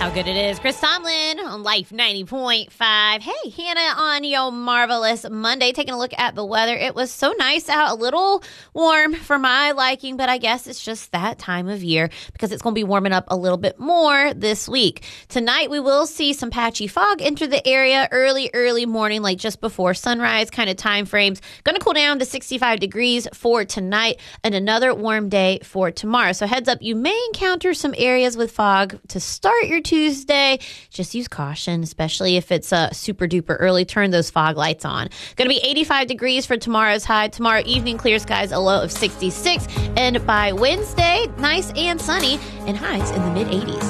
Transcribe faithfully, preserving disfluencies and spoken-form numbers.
how good it is. Chris Tomlin on Life ninety point five. Hey, Hannah on your marvelous Monday. Taking a look at the weather. It was so nice out, a little warm for my liking, but I guess it's just that time of year because it's going to be warming up a little bit more this week. Tonight, we will see some patchy fog enter the area early, early morning, like just before sunrise kind of time frames. Going to cool down to sixty-five degrees for tonight and another warm day for tomorrow. So heads up, you may encounter some areas with fog to start your Tuesday. Just use caution, especially if it's a uh, super duper early. Turn those fog lights on. Going to be eighty-five degrees for tomorrow's high. Tomorrow evening, clear skies, a low of sixty-six. And by Wednesday, nice and sunny and highs in the mid eighties.